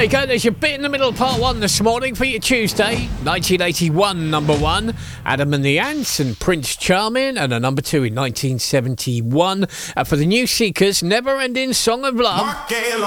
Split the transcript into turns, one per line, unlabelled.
you go, there's your bit in the middle, part one this morning for your Tuesday. 1981, number one, Adam and the Ants and Prince Charming, and a number two in 1971 for the New Seekers, Never Ending Song of Love.